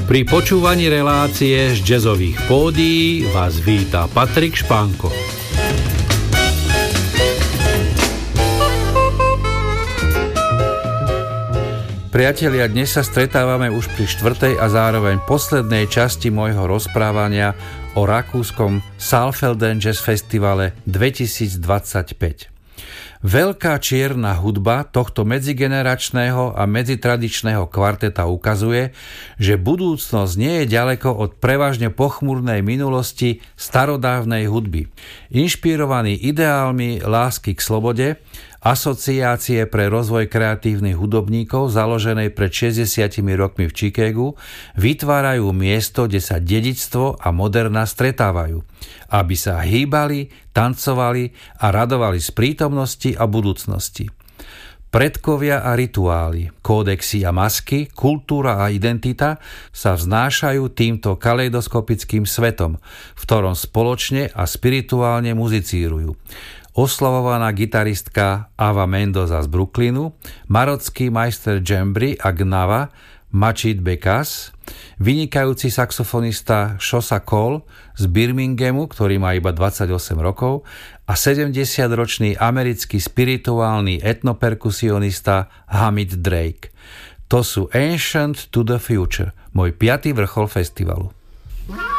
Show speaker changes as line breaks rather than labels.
Pri počúvaní relácie z jazzových pódií vás víta Patrik Špánko. Priatelia, dnes sa stretávame už pri 4. a zároveň poslednej časti môjho rozprávania o rakúskom Saalfelden Jazz Festivale 2025. Veľká čierna hudba tohto medzigeneračného a medzitradičného kvarteta ukazuje, že budúcnosť nie je ďaleko od prevažne pochmúrnej minulosti starodávnej hudby. Inšpirovaný ideálmi lásky k slobode, asociácie pre rozvoj kreatívnych hudobníkov založenej pred 60 rokmi v Chicagu vytvárajú miesto, kde sa dedičstvo a moderna stretávajú, aby sa hýbali, tancovali a radovali z prítomnosti a budúcnosti. Predkovia a rituály, kódexy a masky, kultúra a identita sa vznášajú týmto kaleidoskopickým svetom, v ktorom spoločne a spirituálne muzicírujú. Oslavovaná gitaristka Ava Mendoza z Brooklynu, marocký majster džembry a gnava Mačid Bekas, vynikajúci saxofonista Šosa Cole z Birminghamu, ktorý má iba 28 rokov, a 70-ročný americký spirituálny etnoperkusionista Hamid Drake. To sú Ancient to the Future, môj 5. vrchol festivalu.